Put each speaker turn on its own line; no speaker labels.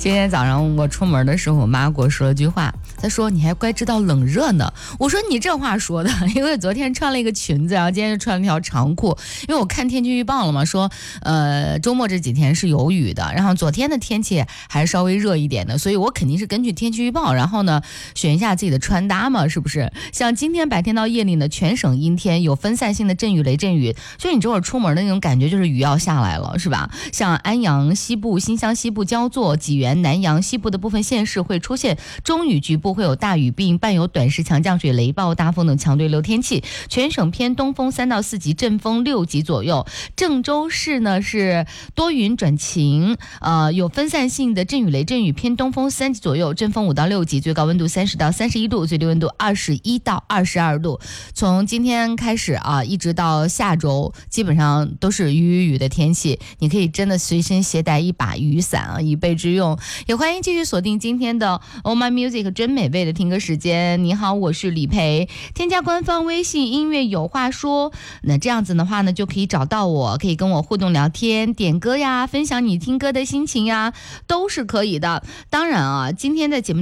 今天早上我出门的时候，我妈给我说了句话，她说你还怪知道冷热呢。我说你这话说的，因为昨天穿了一个裙子，然后今天就穿了条长裤，因为我看天气预报了嘛，说周末这几天是有雨的，然后昨天的天气还是稍微热一点的，所以我肯定是根据天气预报，然后呢选一下自己的穿搭嘛，是不是？像今天白天到夜里呢，全省阴天，有分散性的阵雨、雷阵雨，就你这会儿出门的那种感觉，就是雨要下来了，是吧？像安阳西部、新乡西部、焦作、济源、南阳西部的部分县市会出现中雨，局部会有大雨，并伴有短时强降水、雷暴、大风等强对流天气。全省偏东风3到4级，阵风6级左右。郑州市呢是多云转晴，有分散性的阵雨、雷阵雨，偏东风3级左右，阵风5到6级，最高温度30到31度，最低温度21到22度。从今天开始一直到下周，基本上都是雨的天气，你可以真的随身携带一把雨伞以备之用。也欢迎继续锁定今天的 Oh My Music 真美味的听歌时间。你好，我是李培，添加官方微信音乐有话说，那这样子的话呢，就可以找到我，可以跟我互动聊天、点歌呀，分享你听歌的心情呀，都是可以的。当然今天的节目